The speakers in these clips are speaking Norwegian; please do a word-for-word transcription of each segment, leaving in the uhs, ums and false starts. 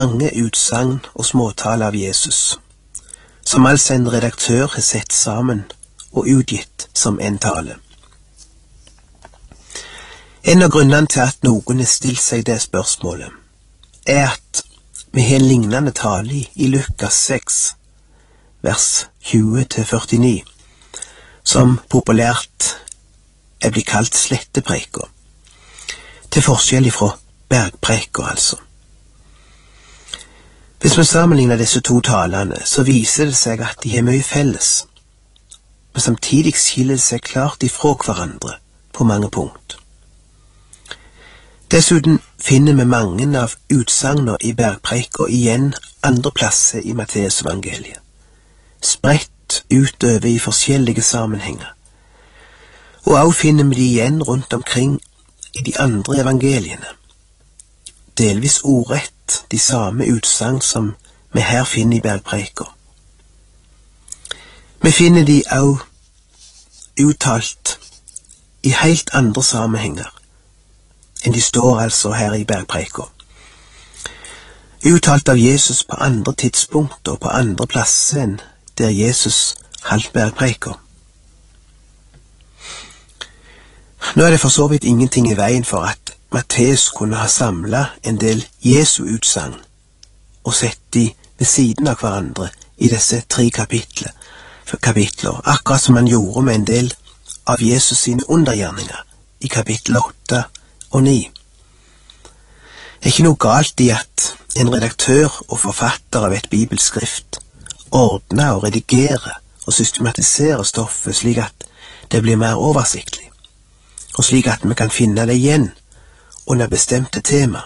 mange utsagn og småtale av Jesus, som altså en redaktør har sett sammen og utgitt som en tale. En av grunnene til at noen har stilt seg det spørsmålet, er at vi har en lignende tale i Lukas seks, vers tjue til førtini, som populært er blitt kalt slettepreika, til forskjell fra bergpreika altså. Hvis vi sammenligner disse to talene, så viser det seg at de har mye felles, men samtidig skiller det seg klart ifra hverandre på mange punkt. Dessuten finner vi mange av utsagna i bergpreika igjen andre plasser i Matteus evangeliet, spredt utover i forskjellige sammenhenger, og også finner vi de igjen rundt omkring i de andre evangeliene, delvis ordrett de samme utsagn som vi her finner i bergpreika. Vi finner de også uttalt i helt andre sammenhenger enn de står altså her i bergpreika. Uttalt av Jesus på andre tidspunkt og på andre plasser enn der Jesus holdt bergpreika. Nå er det for så vidt ingenting i veien for at Matteus kunne ha samlet en del Jesu utsagn og sett de ved siden av hverandre i disse tre kapitler, kapitler, akkurat som han gjorde med en del av Jesus sine undergjerninger i kapittel åtte og ni. Det er ikke noe galt i at en redaktør og forfatter av et bibelskrift ordner og redigerer og systematiserer stoffet slik at det blir mer oversiktlig, og slik at vi kan finne det igjen under bestemte tema.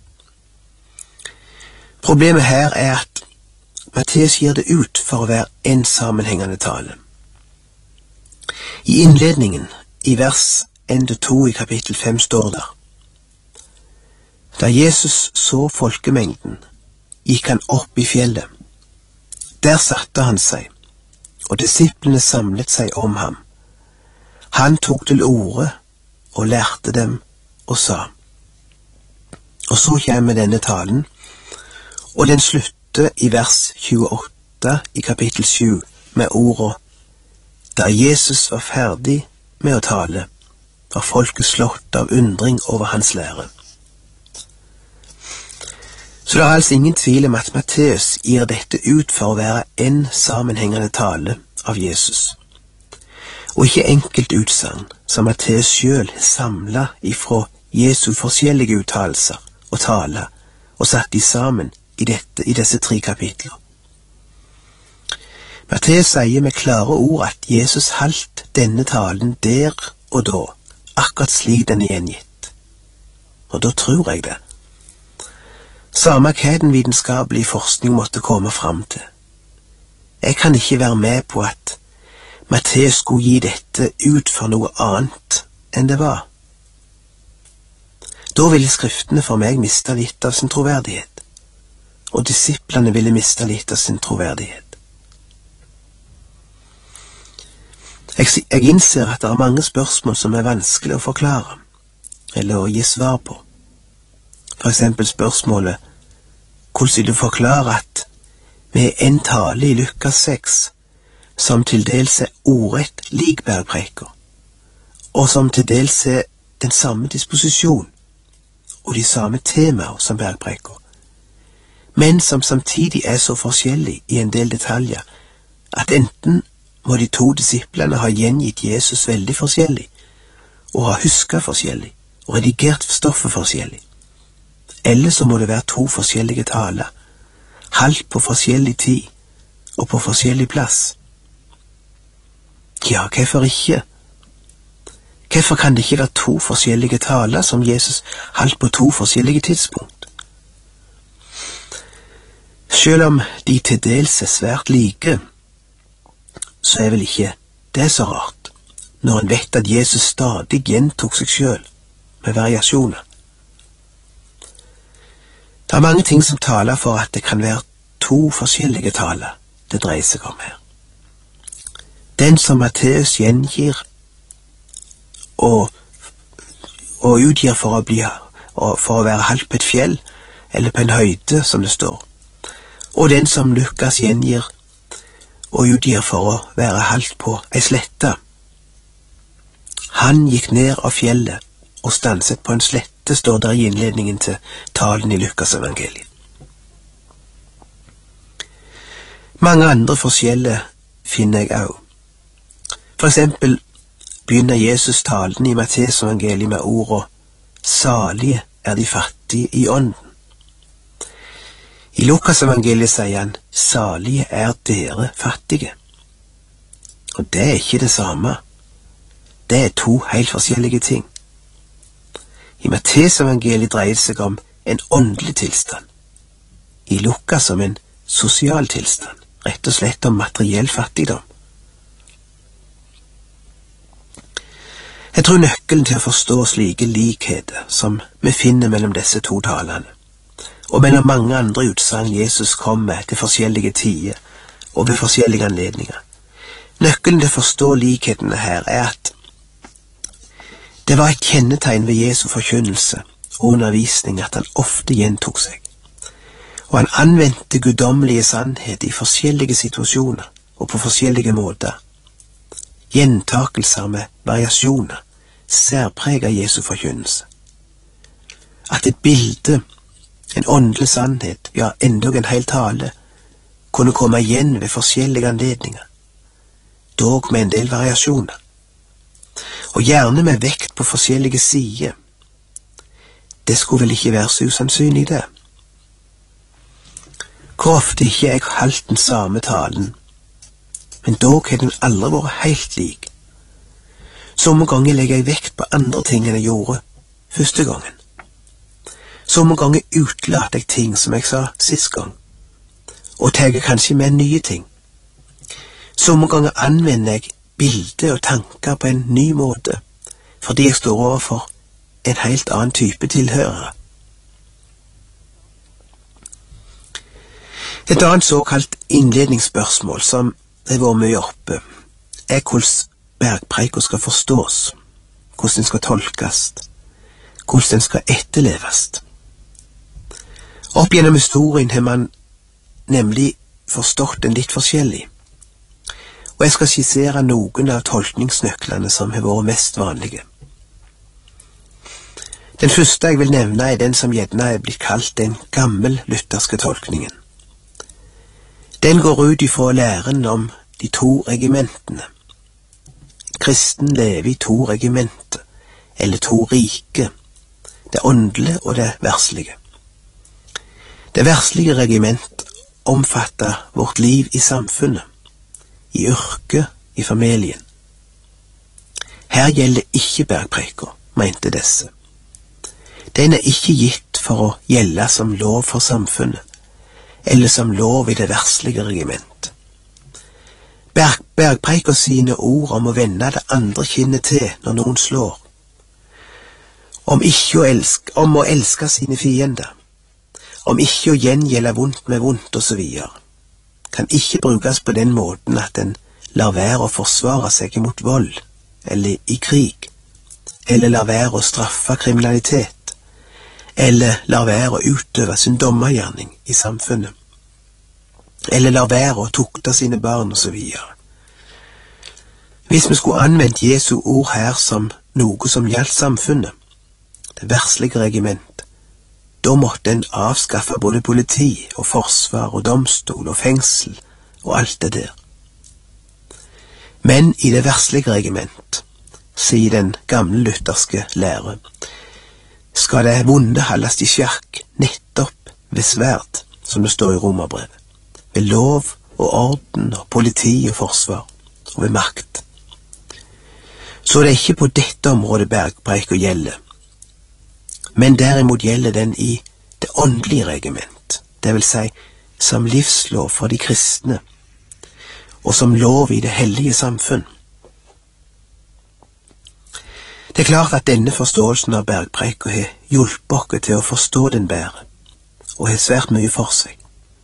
Problemet her er at Matteus gir det ut for å være en sammenhengende tale. I innledningen, i vers en til to i kapittel fem, står der: Da Jesus så folkemengden, gikk han opp i fjellet. Der satte han seg, og disiplene samlet seg om ham. Han tok til orde og lærte dem og sa. Og så kommer denne talen, og den slutter i vers tjueåtte i kapittel sju med ordet: Da Jesus var ferdig med å tale, var folket slått av undring over hans lære. Så det er altså ingen tvil om at Matteus gir dette ut for å være en sammenhengende tale av Jesus, og ikke enkelt utsagn som Matteus selv har samlet ifra Jesu forskjellige uttalelser og taler og satt de sammen i, dette, i disse tre kapitler. Matteus sier med klare ord at Jesus holdt denne talen der og da, akkurat slik den er gjengitt. Og da tror jeg det. Samme hva den vitenskapelige forskning måtte komme fram til. Jeg kan ikke være med på at Matteus skulle gi dette ut for noe annet enn det var. Da ville skriftene for meg miste litt av sin troverdighet, og disiplene ville miste litt av sin troverdighet. Jeg, jeg innser at det er mange spørsmål som er vanskelig å forklare, eller å gi svar på. For eksempel spørsmålet: hvordan vil du forklare at vi er en tale i Lukas seks som til dels er ordrett lik bergpreika, og som til dels er den samme disposisjon og de samme temaer som bergpreika, men som samtidig er så forskjellig i en del detaljer at enten må de to disiplene ha gjengitt Jesus veldig forskjellig, og ha husket forskjellig, og redigert stoffet forskjellig, eller så må det være to forskjellige taler, halvt på forskjellig tid og på forskjellig plass. Ja, hvorfor ikke? Hvorfor kan det ikke være to forskjellige taler som Jesus holdt på to forskjellige tidspunkt? Selv om de til dels er svært like, så er vel ikke det så rart, når en vet at Jesus stadig gjentok seg selv med variasjoner. Det er mange ting som taler for at det kan være to forskjellige taler det dreier seg om her. Den som Matteus gjengir og, og utgir for å, bli, for å være halvt på et fjell, eller på en høyde, som det står, og den som Lukas gjengir og utgir for å være halt på ei slette. Han gikk ned av fjellet og stanset på en slette, står der i innledningen til talen i Lukas evangeliet. Mange andre forskjeller finner jeg også. For eksempel begynner Jesus talen i Matteus evangeliet med ordene «Salige er de fattige i ånden». I Lukas evangeliet sier han «Salige er dere fattige». Og det er ikke det samme. Det er to helt forskjellige ting. I Matteus evangeliet dreier det seg om en åndelig tilstand. I Lukas om en sosial tilstand, rett og slett om materiell fattigdom. Jeg tror nøkkelen til å forstå slike likheter som vi finner mellom disse to talene, og mellom mange andre utsagn Jesus kom med til forskjellige tider og ved forskjellige anledninger. Nøkkelen til å forstå likhetene her er at det var et kjennetegn ved Jesu forkynnelse og undervisning at han ofte gjentok seg, og han anvendte guddommelige sannhet i forskjellige situasjoner og på forskjellige måter. Gjentakelser med variasjoner særpreger Jesu forkynnelse. At et bilde, en åndelig sannhet, ja endog en hel tale, kunne komme igjen ved forskjellige anledninger, dog med en del variasjoner, og gjerne med vekt på forskjellige sider. Det skulle vel ikke være så usannsynlig det. Hvor ofte ikke jeg holdt den samme talen, men dog har den aldri vært helt lik. Somme ganger legger jeg vekt på andre ting enn jeg gjorde første gangen. Somme ganger utlater jeg ting som jeg sa sist gang, og tar kanskje med nye ting. Somme ganger anvender jeg bilder og tanker på en ny måte, fordi jeg står overfor en helt annen type tilhørere. Et annet såkalt innledningsspørsmål som har vært mye oppe, er hvordan bergpreika skal forstås, hvordan den skal tolkes, hvordan den skal etterleves. Opp gjennom historien har man nemlig forstått den litt forskjellig, og jeg skal skissere noen av tolkningsnøklene som har vært mest vanlige. Den første jeg vil nevne er den som gjerne er blitt kalt den gammel-lutherske tolkningen. Den går ut ifra læren om de to regimentene. Kristen lever i to regimenter, eller to rike, det åndelige og det verslige. Det verslige regiment omfatter vårt liv i samfunnet, i yrket, i familien. Her gjelder ikke bergpreika, mente disse. Den er ikke gitt for å gjelde som lov for samfunnet, eller som lov i det verslige regiment. Berg, bergpreika sine ord om å vende det andre kinnet til når noen slår, om ikke å elske, om å elske sine fiender, om ikke å gjengjelde vondt med vondt og så videre, kan ikke brukes på den måten at den lar være å forsvare seg mot vold, eller i krig, eller lar være å straffe kriminalitet, eller lar være å utøve sin dommergjerning i samfunnet, eller lar være å tukte sine barn og så videre. Hvis vi skulle anvendt Jesu ord her som noe som gjaldt samfunnet, det verslige regiment, da måtte en avskaffe både politi og forsvar og domstol og fengsel og alt det der. Men i det verslige regiment, sier den gamle lutherske lære, skal det vonde haldes i sjakk nettopp ved sverd, som det står i Romerbrevet, ved lov og orden og politi og forsvar og ved makt. Så det er ikke på dette området bergpreika gjelder, men derimot gjelder den i det åndelige regiment, det vil si som livslov for de kristne, og som lov i det hellige samfunn. Det er klart at denne forståelsen av bergpreika har hjulpet oss til å forstå den bedre, og har svært mye for seg.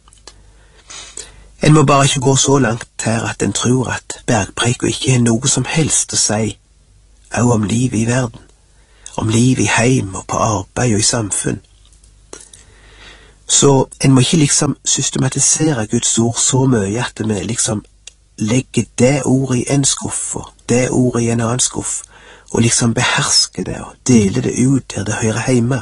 En må bare ikke gå så langt her at en tror at bergpreika ikke har noe som helst å si, også om liv i verden, om liv i heim og på arbeid og i samfunn. Så en må ikke liksom systematisere Guds ord så mye at vi liksom legger det ordet i en skuff og det ordet i en annen skuff, og liksom behersker det og deler det ut der det hører hjemme.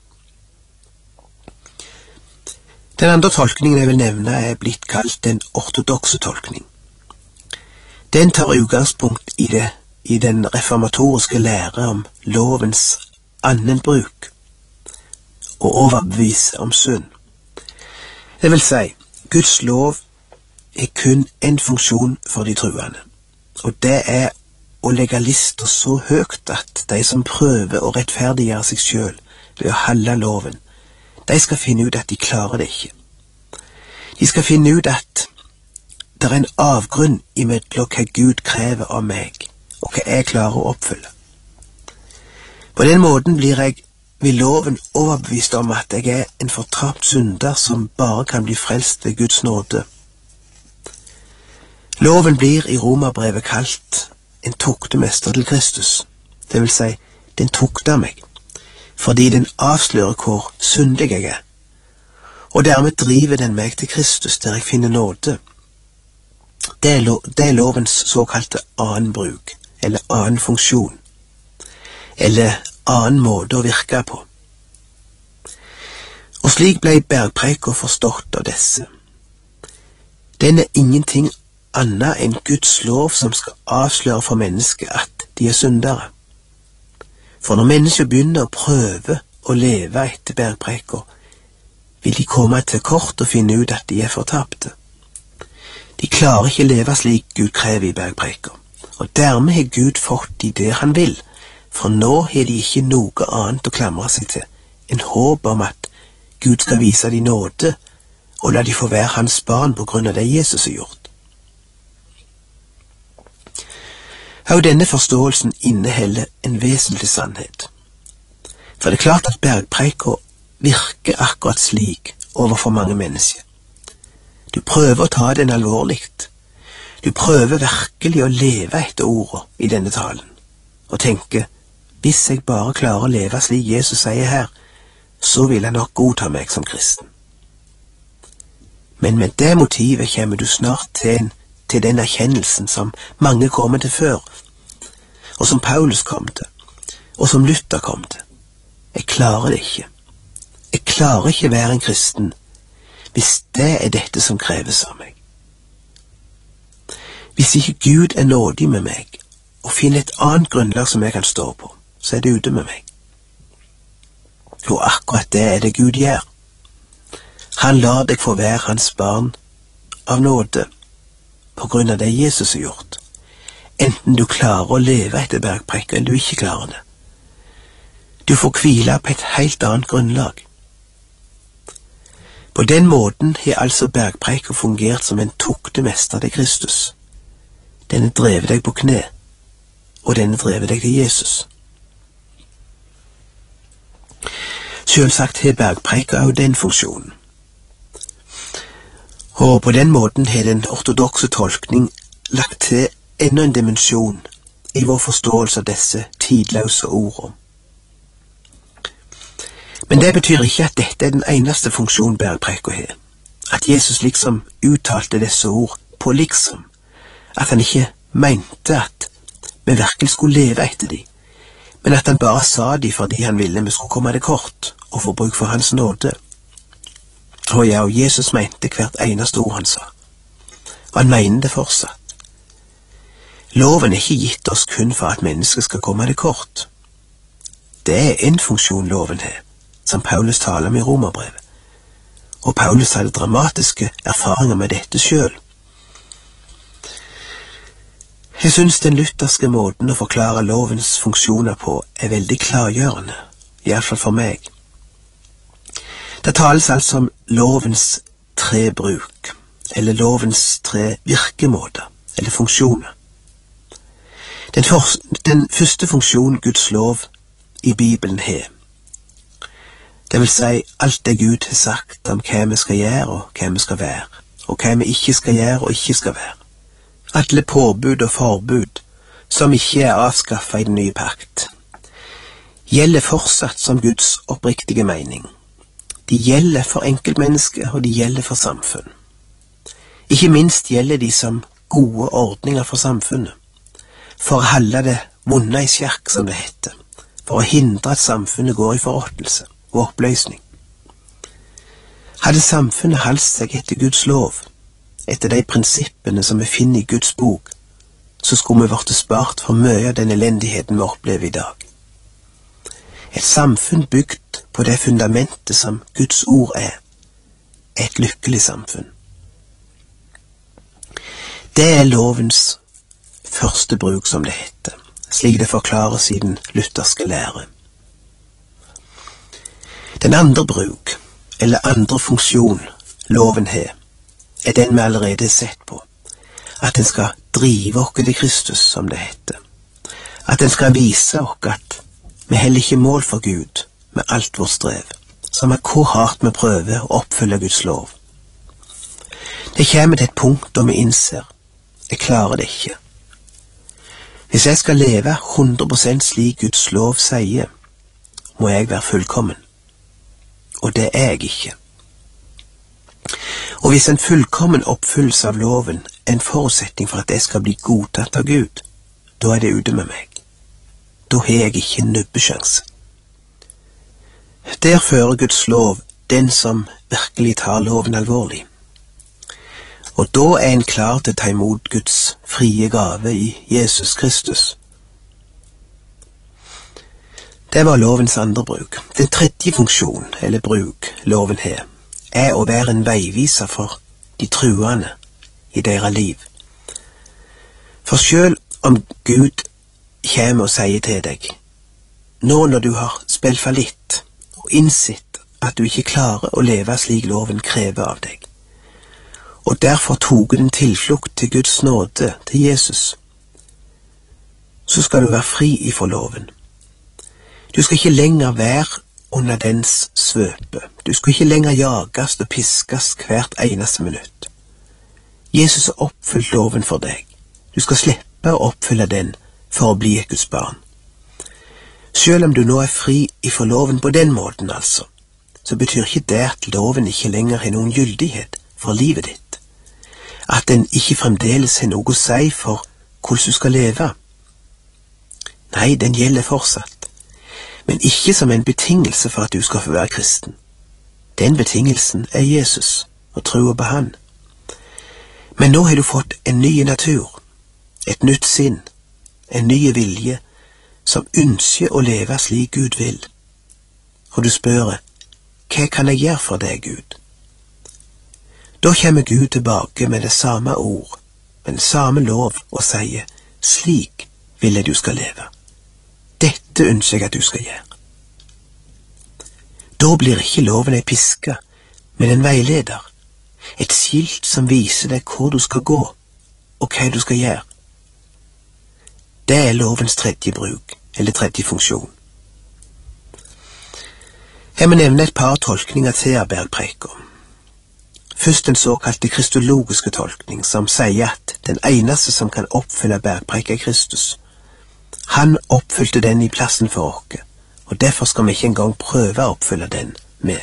Den andre tolkningen jeg vil nevne er blitt kalt den ortodokse tolkning. Den tar utgangspunkt i, det, i den reformatoriske lære om lovens annenbruk og overbevise om synd. Det vil si, Guds lov er kun en funksjon for de truende, og det er å legge lister så høyt at de som prøver å rettferdiggjøre seg selv ved å holde loven, de skal finne ut at de klarer det ikke. De skal finne ut at det er en avgrunn imellom hva Gud krever av meg, og hva jeg klarer å oppfylle. På den måten blir jeg ved loven overbevist om at jeg er en fortapt synder som bare kan bli frelst ved Guds nåde. Loven blir i Romerbrevet kalt en tuktemester til Kristus, det vil si, den tukter meg, fordi den avslører hvor syndig jeg er, og dermed driver den meg til Kristus der jeg finner nåde. Det er, lo det er lovens såkalte annen bruk, eller annen funksjon, eller annen måte å virke på. Og slik ble bergpreika forstått av disse. Den er ingenting annet enn Guds lov som skal avsløre for mennesket at de er syndere. For når mennesker begynner å prøve å leve etter bergpreika, vil de komme til kort og finne ut at de er fortapte. De klarer ikke leve slik Gud krever i bergpreika, og dermed har Gud fått de det han vil, for nå har de ikke noe annet å klamre seg til enn håp om at Gud skal vise de nåde og la de få være hans barn på grunn av det Jesus har gjort. Og denne forståelsen inneholder en vesentlig sannhet. For det er klart at bergpreika virker akkurat slik overfor mange mennesker. Du prøver å ta den alvorlig. Du prøver virkelig å leve etter ordene i denne talen, og tenker, hvis jeg bare klarer å leve slik Jesus sier her, så vil han nok godta meg som kristen. Men med det motivet kommer du snart til, en, til den erkjennelsen som mange kommer til før, og som Paulus kom til, og som Luther kom til. Jeg klarer det ikke. Jeg klarer ikke være en kristen hvis det er dette som kreves av meg. Hvis ikke Gud er nådig med meg og finner et annet grunnlag som jeg kan stå på, så er det ute med meg. Og akkurat det er det Gud gjør. Han lar deg få være hans barn av nåde på grunn av det Jesus har gjort, enten du klarer å leve etter bergpreika eller du ikke klarer det. Du får hvile på et helt annet grunnlag. På den måten har altså bergpreika fungert som en tuktemester til Kristus. Den har drevet deg på kne, og den har drevet deg til Jesus. Selvsagt har bergpreika også den funksjonen. Og på den måten har den ortodokse tolkning lagt til enda en dimensjon i vår forståelse av disse tidløse ordene. Men det betyr ikke at dette er den eneste funksjonen bergpreika har. At Jesus liksom uttalte disse ord på liksom. At han ikke mente at vi virkelig skulle leve etter dem, men at han bare sa dem fordi han ville vi skulle komme det kort og få bruk for hans nåde. Og ja, og Jesus mente hvert eneste ord han sa. Og han mener det fortsatt. Loven er ikke gitt oss kun for at mennesket skal komme det kort. Det er en funksjon loven har, som Paulus taler om i Romerbrevet. Og Paulus hadde dramatiske erfaringer med dette selv. Jeg synes den lutherske måten å forklare lovens funksjoner på er veldig klargjørende, i hvert fall for meg. Det tales altså om lovens tre bruk, eller lovens tre virkemåter, eller funksjoner. Den, for, den første funksjonen Guds lov i Bibelen har, det vil si alt det Gud har sagt om hva vi skal gjøre og hva vi skal være, og hva vi ikke skal gjøre og ikke skal være. Alle påbud og forbud som ikke er avskaffet i den nye pakt, gjelder fortsatt som Guds oppriktige mening. De gjelder for enkeltmennesket, og de gjelder for samfunn. Ikke minst gjelder de som gode ordninger for samfunnet, for å holde det vonde i sjakk, som det heter, for å hindre at samfunnet går i forråtnelse og oppløsning. Hadde samfunnet holdt seg etter Guds lov, etter de prinsippene som vi finner i Guds bok, så skulle vi vært spart for mye av den elendigheten vi opplever i dag. Et samfunn bygd på det fundamentet som Guds ord er, er et lykkelig samfunn. Det er lovens første bruk, som det heter, slik det forklares i den lutherske lære. Den andre bruk, eller andre funksjon loven har, er den vi allerede har sett på, at den skal drive oss til Kristus, som det heter, at den skal vise oss at vi heller ikke mål for Gud med alt vårt strev, som er hvor hardt vi prøver å oppfylle Guds lov. Det kommer til et punkt da vi innser, jeg klarer det ikke. Hvis jeg skal leve hundre prosent slik Guds lov sier, må jeg være fullkommen. Og det er jeg ikke. Og hvis en fullkommen oppfyllelse av loven er en forutsetning for at jeg skal bli godtatt av Gud, da er det ute med meg. Da har jeg ikke en nubbesjanse. Der fører Guds lov den som virkelig tar loven alvorlig. Og da er en klar til å ta imot Guds frie gave i Jesus Kristus. Det var lovens andre bruk. Den tredje funksjon, eller bruk, loven har, er å være en veiviser for de truende i deres liv. For selv om Gud kommer og sier til deg, nå når du har spilt fallitt og innsett at du ikke klarer å leve slik loven krever av deg, og derfor tog den tilflukt til Guds nåde, til Jesus, så skal du være fri ifra loven. Du skal ikke lenger være under dens svøpe. Du skal ikke lenger jages og piskes hvert eneste minutt. Jesus har oppfylt loven for deg. Du skal slippe å oppfylle den for å bli et Guds barn. Selv om du nå er fri ifra loven på den måten, altså, så betyr ikke det at loven ikke lenger har noen gyldighet for livet ditt. At den ikke fremdeles har noe å si for hvordan du skal leve. Nei, den gjelder fortsatt, men ikke som en betingelse for at du skal få være kristen. Den betingelsen er Jesus, og troen på han. Men nå har du fått en ny natur, et nytt sinn, en ny vilje, som ønsker å leve slik Gud vil. Og du spør, hva kan jeg gjøre for deg, Gud? Da kommer Gud tilbake med det samme ord, med den samme lov, og sier, slik vil jeg du skal leve. Dette ønsker jeg at du skal gjøre. Da blir ikke loven ei piske, men en veileder, et skilt som viser deg hvor du skal gå, og hva du skal gjøre. Det er lovens tredje bruk, eller tredje funksjon. Jeg må nevne et par tolkninger til av bergpreika. Først den såkalte kristologiske tolkning, som sier at den eneste som kan oppfylle bergpreika er Kristus. Han oppfylte den i plassen for oss, og derfor skal vi ikke engang prøve å oppfylle den med.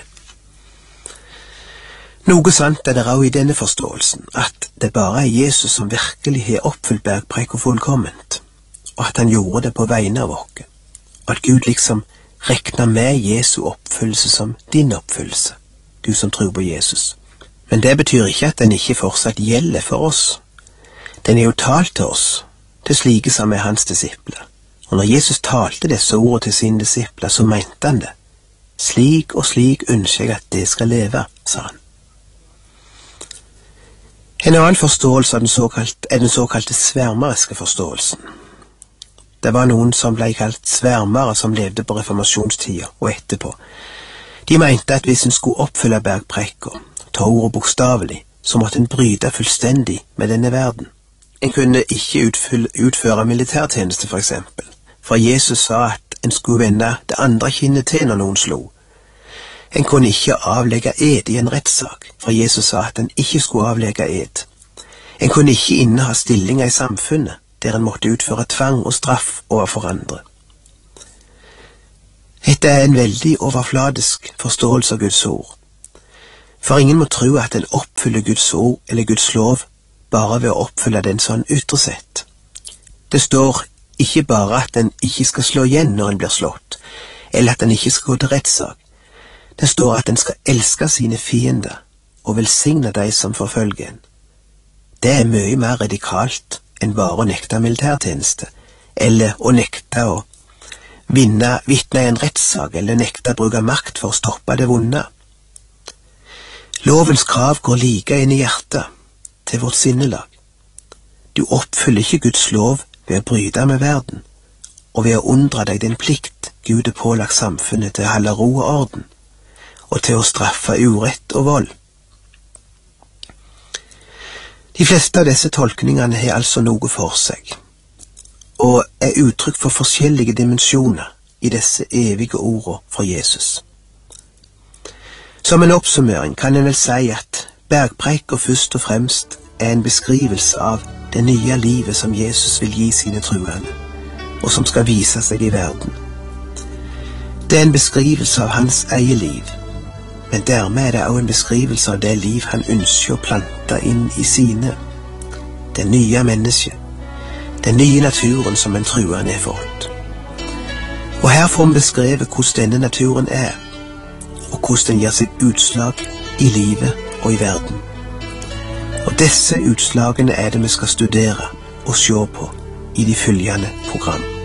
Noe sant er det også i denne forståelsen, at det bare er Jesus som virkelig har oppfylt bergpreika fullkomment, og at han gjorde det på vegne av oss, og at Gud liksom rekner med Jesu oppfyllelse som din oppfyllelse, du som tror på Jesus. Men det betyr ikke at den ikke fortsatt gjelder for oss. Den er jo talt til oss, til slike som er hans disipler. Og når Jesus talte disse ordene til sine disipler, så mente han det. Slik og slik ønsker jeg at det skal leve, sa han. En annen forståelse er den såkalte, er den såkalte svermeriske forståelsen. Det var noen som ble kalt svermere som levde på reformasjonstida og etterpå. De mente at hvis en skulle oppfylle bergpreika, ta ordet bokstavelig, så måtte en bryte fullstendig med denne verden. En kunne ikke utfylle, utføre militærtjeneste, for eksempel, for Jesus sa at en skulle vende det andre kinnet til når noen slo. En kunne ikke avlegge ed i en rettssak, for Jesus sa at en ikke skulle avlegge ed. En kunne ikke inneha stillinger i samfunnet, der en måtte utføre tvang og straff overfor andre. Dette er en veldig overfladisk forståelse av Guds ord, For ingen må tro at en oppfyller Guds ord eller Guds lov bare ved å oppfylle den sånn ytre sett. Det står ikke bare at en ikke skal slå igjen når en blir slått, eller at en ikke skal gå til rettssak. Det står at en skal elske sine fiender og velsigne de som forfølger en. Det er mye mer radikalt enn bare å nekte militærtjeneste, eller å nekte å vinne, vitne i en rettssak, eller nekte å bruke makt for å stoppe det vonde. Lovens krav går like inn i hjertet, til vårt sinnelag. Du oppfyller ikke Guds lov ved å bryte med verden, og ved å undre deg den plikt Gud er pålagt samfunnet til å holde ro og orden, og til å straffe urett og vold. De fleste av disse tolkningene har altså noe for seg, og er uttrykk for forskjellige dimensjoner i disse evige ordene fra Jesus. Som en oppsummering kan en vel si at bergpreika først og fremst er en beskrivelse av det nye livet som Jesus vil gi sine truende, og som skal vise seg i verden. Det er en beskrivelse av hans eget liv, men dermed er det også en beskrivelse av det liv han ønsker å plante inn i sine, det nye mennesket, den nye naturen som en truende er fått. Og her får vi beskrevet hvordan denne naturen er, og hvordan den gir sitt utslag i livet og i verden. Og disse utslagene er det vi skal studere og se på i de følgende program.